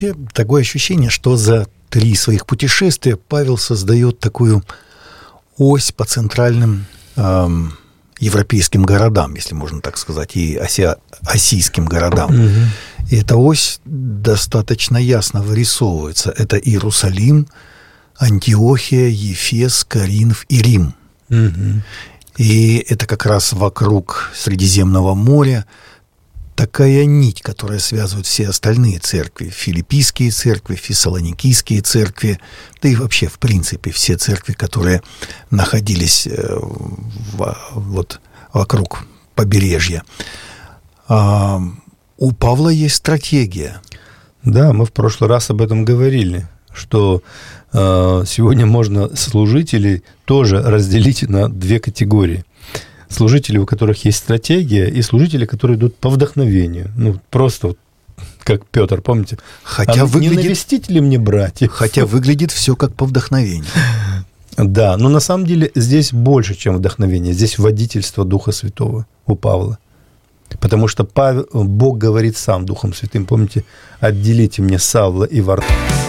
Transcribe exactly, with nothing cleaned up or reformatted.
Такое ощущение, что за три своих путешествия Павел создает такую ось по центральным эм, европейским городам, если можно так сказать, и оси- осийским городам. Угу. И эта ось достаточно ясно вырисовывается. Это Иерусалим, Антиохия, Ефес, Коринф и Рим. Угу. И это как раз вокруг Средиземного моря такая нить, которая связывает все остальные церкви. Филиппийские церкви, фессалоникийские церкви, да и вообще, в принципе, все церкви, которые находились в, вот, вокруг побережья. А у Павла есть стратегия. Да, мы в прошлый раз об этом говорили, что э, сегодня можно служителей тоже разделить на две категории. Служители, у которых есть стратегия, и служители, которые идут по вдохновению. Ну, просто вот как Петр, помните? Хотя а выглядит... не навестить ли мне братьев? Хотя выглядит все как по вдохновению. Да, но на самом деле здесь больше, чем вдохновение. Здесь водительство Духа Святого у Павла. Потому что Павел, Бог говорит сам Духом Святым. Помните? «Отделите мне Савла и Варнаву».